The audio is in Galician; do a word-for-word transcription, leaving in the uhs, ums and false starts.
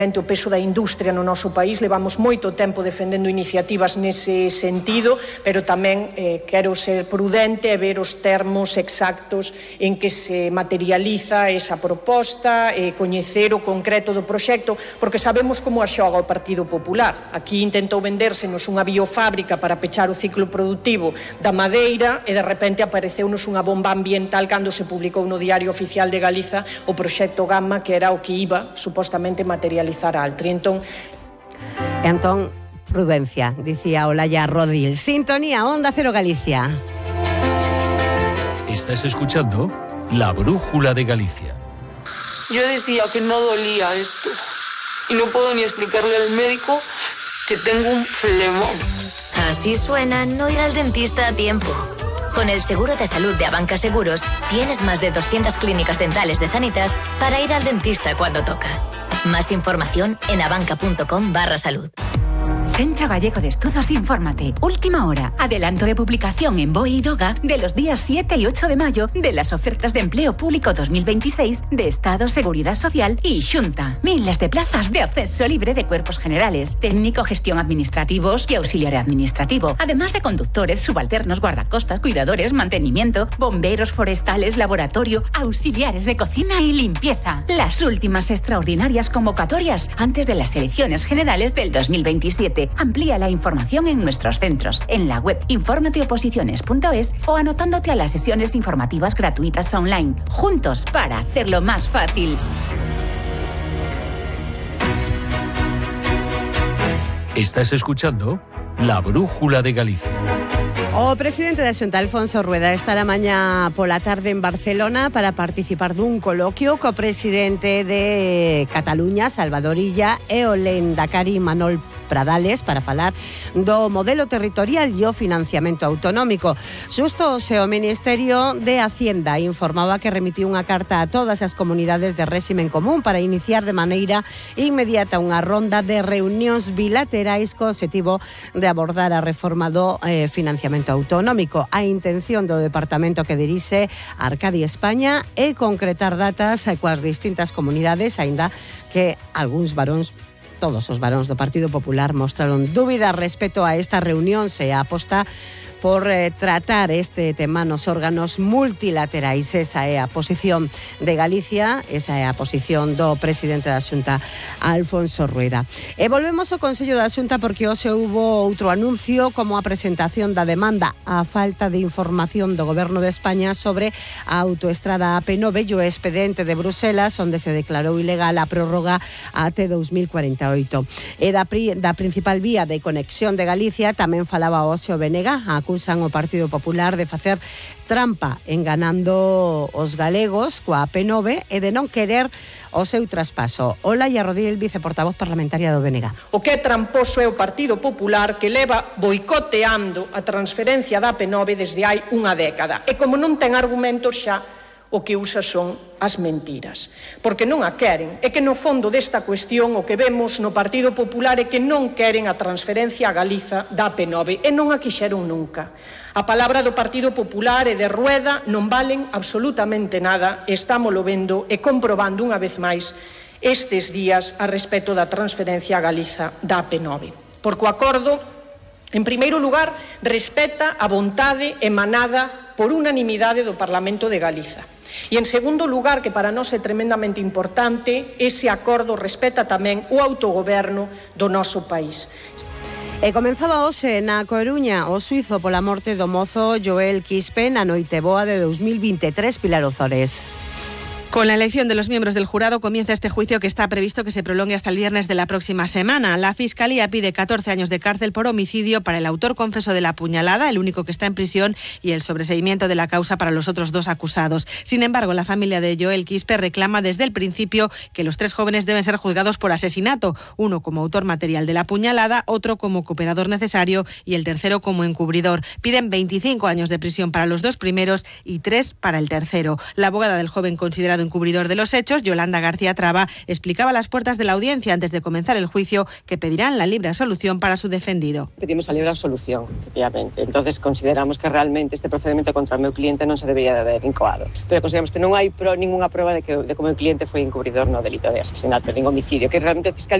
o peso da industria no noso país. Levamos moito tempo defendendo iniciativas nese sentido, pero tamén eh, quero ser prudente e ver os termos exactos en que se materializa esa proposta, e coñecer o concreto do proxecto, porque sabemos como a xoga o Partido Popular. Aquí intentou vendérsenos unha biofábrica para pechar o ciclo productivo da madeira e de repente apareceunos unha bomba ambiental cando se publicou no Diario Oficial de Galiza o proxecto Gamma, que era o que iba supostamente materializar a Altri. Entón, entón prudencia, dicía Olaya Rodil. Sintonía, Onda Cero Galicia. Estás escuchando La Brújula de Galicia. Yo decía que no dolía esto y no puedo ni explicarle al médico que tengo un flemón. Así suena no ir al dentista a tiempo. Con el seguro de salud de Abanca Seguros tienes más de doscientas clínicas dentales de Sanitas para ir al dentista cuando toca. Más información en abanca.com barra salud. Centro Gallego de Estudos Infórmate. Última hora. Adelanto de publicación en B O E y DOGA de los días siete y ocho de mayo de las ofertas de empleo público dos mil veintiséis de Estado, Seguridad Social y Xunta. Miles de plazas de acceso libre de cuerpos generales, técnico, gestión administrativos y auxiliar administrativo. Además de conductores, subalternos, guardacostas, cuidadores, mantenimiento, bomberos forestales, laboratorio, auxiliares de cocina y limpieza. Las últimas extraordinarias convocatorias antes de las elecciones generales del dos mil veintisiete. Amplía la información en nuestros centros, en la web informateoposiciones punto es o anotándote a las sesiones informativas gratuitas online. Juntos para hacerlo más fácil. Estás escuchando La Brújula de Galicia. O presidente da Xunta, Alfonso Rueda, estará mañá pola tarde en Barcelona para participar dun coloquio co presidente de Cataluña, Salvador Illa, e o lehendakari Manol Pradales para falar do modelo territorial e o financiamento autonómico. Xusto o Ministerio de Hacienda informaba que remitiu unha carta a todas as comunidades de réximen común para iniciar de maneira inmediata unha ronda de reunións bilaterais co obxectivo de abordar a reforma do eh, financiamento autonómico. A intención do departamento que dirixe Arcadi España é concretar datas coas distintas comunidades, aínda que algúns varóns todos os varóns do Partido Popular mostraron dúbidas respecto a esta reunión e a aposta por eh, tratar este tema nos órganos multilaterais. Esa é a posición de Galicia, esa é a posición do presidente da Xunta, Alfonso Rueda. E volvemos ao Consello da Xunta porque hoxe houbo outro anuncio como a presentación da demanda á falta de información do Goberno de España sobre a autoestrada A P nove e o expediente de Bruselas, onde se declarou ilegal a prórroga até dos mil cuarenta e oito. E da, pri, da principal vía de conexión de Galicia tamén falaba hoxe o Benega, a acusan o Partido Popular de facer trampa enganando os galegos coa A P nove e de non querer o seu traspaso. Olaya Rodil, viceportavoz parlamentaria do B N G. O que é tramposo é o Partido Popular, que leva boicoteando a transferencia da A P nove desde hai unha década. E como non ten argumentos xa, o que usa son as mentiras. Porque non a queren. É que no fondo desta cuestión o que vemos no Partido Popular é que non queren a transferencia a Galiza da A P nove e non a quixeron nunca. A palabra do Partido Popular e de Rueda non valen absolutamente nada e estámolo vendo e comprobando unha vez máis estes días a respecto da transferencia a Galiza da A P nove. Porque o acordo, en primeiro lugar, respeta a vontade emanada por unanimidade do Parlamento de Galiza. E, en segundo lugar, que para nós é tremendamente importante, ese acordo respeta tamén o autogoberno do noso país. E comenzaba hoxe na Coruña o suizo pola morte do mozo Joel Quispe na Noiteboa de dos mil veintitrés, Pilar Ozores. Con la elección de los miembros del jurado comienza este juicio que está previsto que se prolongue hasta el viernes de la próxima semana. La Fiscalía pide catorce años de cárcel por homicidio para el autor confeso de la puñalada, el único que está en prisión, y el sobreseimiento de la causa para los otros dos acusados. Sin embargo, la familia de Joel Quispe reclama desde el principio que los tres jóvenes deben ser juzgados por asesinato, uno como autor material de la puñalada, otro como cooperador necesario y el tercero como encubridor. Piden veinticinco años de prisión para los dos primeros y tres para el tercero. La abogada del joven considerado considerado encubridor de los hechos. Yolanda García Traba explicaba a las puertas de la audiencia antes de comenzar el juicio que pedirán la libre absolución para su defendido. Pedimos a libre absolución, efectivamente. Entonces consideramos que realmente este procedimento contra o meu cliente non se debería de haber incoado. Pero consideramos que non hai pro, ninguna proba de que de como o cliente foi encubridor no delito de asesinato, nin homicidio, que realmente o fiscal